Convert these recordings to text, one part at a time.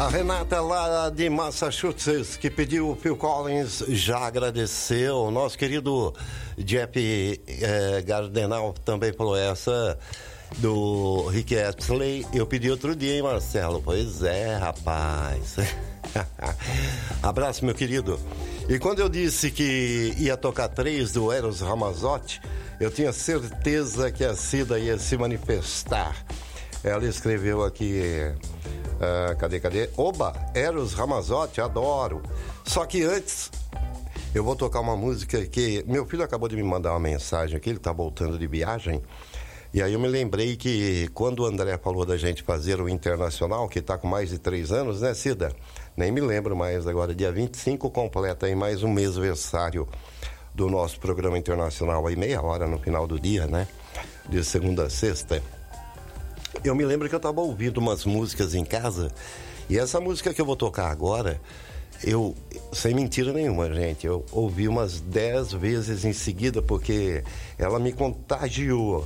A Renata lá de Massachusetts, que pediu o Phil Collins, já agradeceu. Nosso querido Jeff Gardenal também falou essa do Rick Astley. Eu pedi outro dia, hein, Marcelo? Pois é, rapaz. Abraço, meu querido. E quando eu disse que ia tocar 3 do Eros Ramazzotti, eu tinha certeza que a Cida ia se manifestar. Ela escreveu aqui... cadê? Oba, Eros Ramazzotti, adoro. Só que antes, eu vou tocar uma música que... Meu filho acabou de me mandar uma mensagem aqui, ele tá voltando de viagem. E aí eu me lembrei que quando o André falou da gente fazer o Internacional, que tá com mais de 3 anos, né, Cida? Nem me lembro mais agora, dia 25 completa aí mais um mêsversário do nosso programa internacional, aí meia hora no final do dia, né? De segunda a sexta. Eu me lembro que eu estava ouvindo umas músicas em casa, e essa música que eu vou tocar agora, eu, sem mentira nenhuma, gente, eu ouvi umas 10 vezes em seguida, porque ela me contagiou.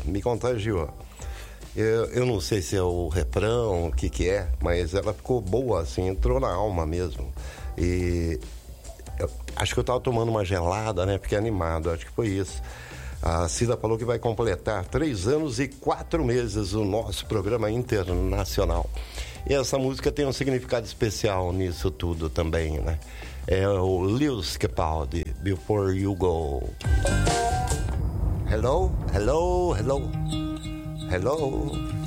Eu não sei se é o refrão, o que é, mas ela ficou boa, assim, entrou na alma mesmo. E acho que eu estava tomando uma gelada, né, porque animado, acho que foi isso. A Cida falou que vai completar 3 anos e 4 meses o nosso programa internacional. E essa música tem um significado especial nisso tudo também, né? É o Lewis Capaldi, Before You Go. Hello, hello, hello, hello.